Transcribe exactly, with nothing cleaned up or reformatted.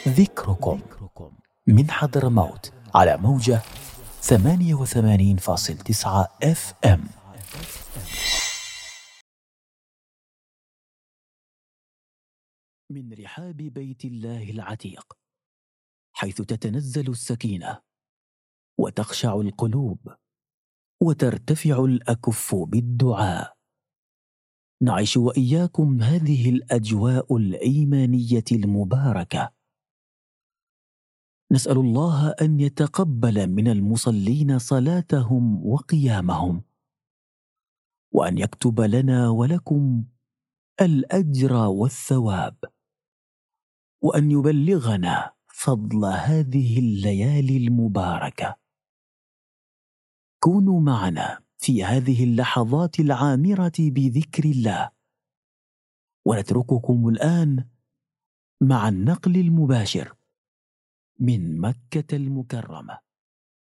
ذكركم من حضرموت على موجة ثمانية وثمانين فاصل تسعة اف ام. من رحاب بيت الله العتيق، حيث تتنزل السكينة وتخشع القلوب وترتفع الأكف بالدعاء، نعيش وإياكم هذه الأجواء الإيمانية المباركة. نسأل الله أن يتقبل من المصلين صلاتهم وقيامهم، وأن يكتب لنا ولكم الأجر والثواب، وأن يبلغنا فضل هذه الليالي المباركة. كونوا معنا في هذه اللحظات العامرة بذكر الله، ونترككم الآن مع النقل المباشر من مكة المكرمة.